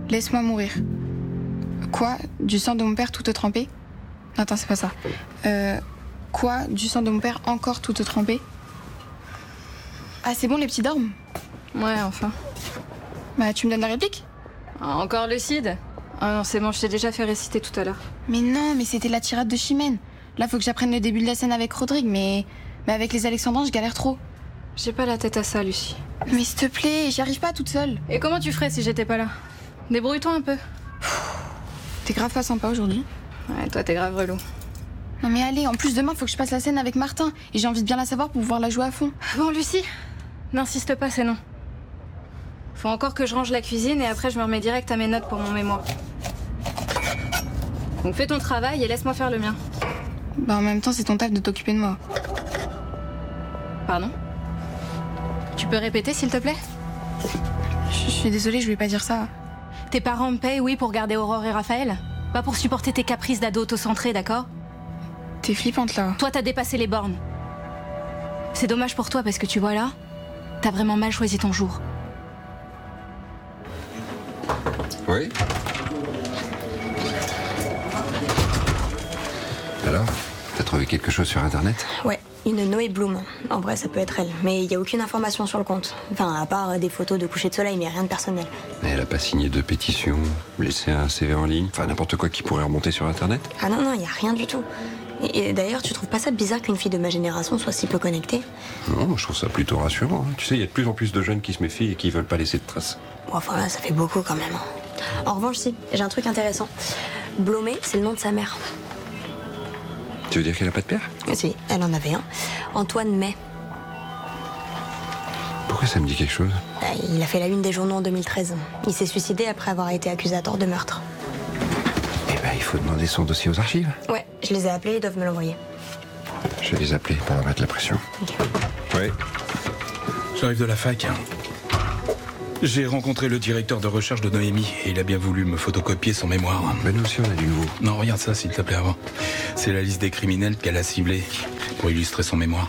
Laisse-moi mourir. Quoi? Du sang de mon père tout trempé? Non, attends, c'est pas ça. Quoi? Du sang de mon père encore tout trempé? Ah, c'est bon, les petits dorment? Ouais, enfin. Bah, tu me donnes la réplique? Ah, encore lucide? Ah non, c'est bon, je t'ai déjà fait réciter tout à l'heure. Mais non, mais c'était la tirade de Chimène. Là, faut que j'apprenne le début de la scène avec Rodrigue, mais avec les Alexandrins, je galère trop. J'ai pas la tête à ça, Lucie. Mais s'il te plaît, j'y arrive pas toute seule. Et comment tu ferais si j'étais pas là? Débrouille-toi un peu. T'es grave pas sympa aujourd'hui. Ouais, toi, t'es grave relou. Non mais allez, en plus demain, faut que je passe la scène avec Martin. Et j'ai envie de bien la savoir pour pouvoir la jouer à fond. Bon, Lucie, n'insiste pas, c'est non. Faut encore que je range la cuisine et après je me remets direct à mes notes pour mon mémoire. Donc fais ton travail et laisse-moi faire le mien. Bah en même temps, c'est ton taf de t'occuper de moi. Pardon? Tu peux répéter, s'il te plaît? Je suis désolée, je voulais pas dire ça. Tes parents me payent, oui, pour garder Aurore et Raphaël. Pas pour supporter tes caprices d'ado auto-centré, d'accord? T'es flippante là. Toi, t'as dépassé les bornes. C'est dommage pour toi parce que tu vois là, t'as vraiment mal choisi ton jour. Oui. Alors, t'as trouvé quelque chose sur Internet? Ouais, une Noé Bloom. En vrai, ça peut être elle. Mais il n'y a aucune information sur le compte. Enfin, à part des photos de coucher de soleil, mais rien de personnel. Mais elle a pas signé de pétition, laissé un CV en ligne, enfin n'importe quoi qui pourrait remonter sur Internet? Ah non, il n'y a rien du tout. Et d'ailleurs, tu trouves pas ça bizarre qu'une fille de ma génération soit si peu connectée? Non, je trouve ça plutôt rassurant. Tu sais, il y a de plus en plus de jeunes qui se méfient et qui veulent pas laisser de traces. Bon, enfin, là, ça fait beaucoup quand même. En revanche, si, j'ai un truc intéressant. Blomé, c'est le nom de sa mère. Tu veux dire qu'elle a pas de père? Si, elle en avait un. Antoine May. Pourquoi ça me dit quelque chose? Il a fait la une des journaux en 2013. Il s'est suicidé après avoir été accusé à tort de meurtre. Eh ben, il faut demander son dossier aux archives. Ouais, je les ai appelés, ils doivent me l'envoyer. Je vais les appeler pour leur mettre la pression. Ok. Oui. J'arrive de la fac. J'ai rencontré le directeur de recherche de Noémie et il a bien voulu me photocopier son mémoire. Ben nous aussi on a du nouveau. Non, regarde ça s'il te plaît avant. C'est la liste des criminels qu'elle a ciblés pour illustrer son mémoire.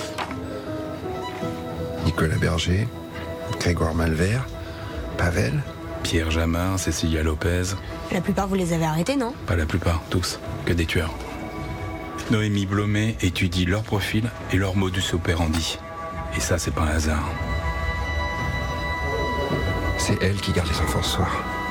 Nicolas Berger, Grégoire Malvert, Pavel. Pierre Jamin, Cécilia Lopez. La plupart, vous les avez arrêtés, non? Pas la plupart, tous. Que des tueurs. Noémie Blomet étudie leur profil et leur modus operandi. Et ça, c'est pas un hasard. C'est elle qui garde les enfants ce soir.